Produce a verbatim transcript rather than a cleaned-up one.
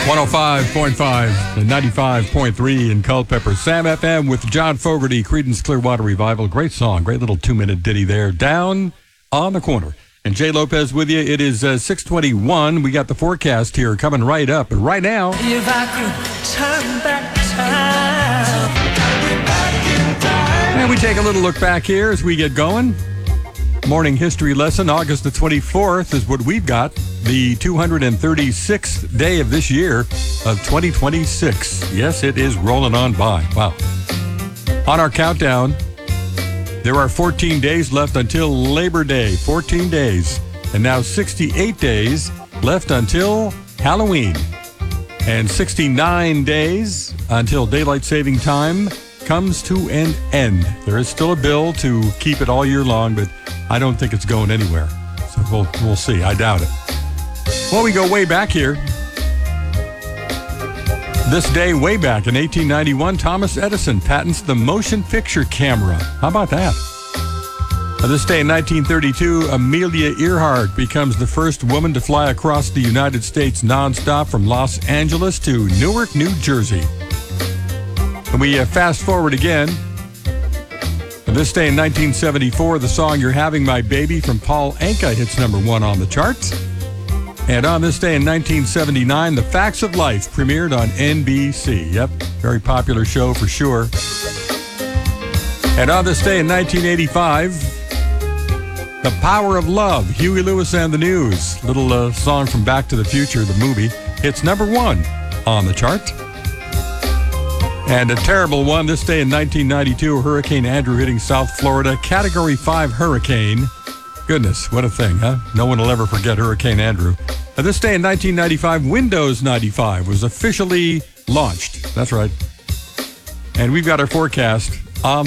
one oh five point five and ninety-five point three in Culpeper. Sam F M with John Fogerty, Creedence Clearwater Revival. Great song, great little two-minute ditty there. Down on the Corner. And Jay Lopez with you. It is uh, six twenty-one. We got the forecast here coming right up. And right now... If I could turn back time. And we take a little look back here as we get going. Morning history lesson, August the twenty-fourth is what we've got. The two hundred thirty-sixth day of this year of twenty twenty-six. Yes, it is rolling on by. Wow. On our countdown, there are fourteen days left until Labor Day. fourteen days. And now sixty-eight days left until Halloween. And sixty-nine days until daylight saving time comes to an end. There is still a bill to keep it all year long, but I don't think it's going anywhere. So we'll, we'll see. I doubt it. Well, we go way back here. This day, way back in eighteen ninety-one, Thomas Edison patents the motion picture camera. How about that? On this day in nineteen thirty-two, Amelia Earhart becomes the first woman to fly across the United States nonstop from Los Angeles to Newark, New Jersey. And we uh, fast forward again. On this day in nineteen seventy-four, the song You're Having My Baby from Paul Anka hits number one on the charts. And on this day in nineteen seventy-nine, The Facts of Life premiered on N B C. Yep, very popular show for sure. And on this day in nineteen eighty-five, The Power of Love, Huey Lewis and the News, little uh, song from Back to the Future, the movie, hits number one on the chart. And a terrible one, this day in nineteen ninety-two, Hurricane Andrew hitting South Florida, Category five hurricane. Goodness, what a thing, huh? No one will ever forget Hurricane Andrew. Uh, this day in nineteen ninety-five, Windows ninety-five was officially launched. That's right. And we've got our forecast on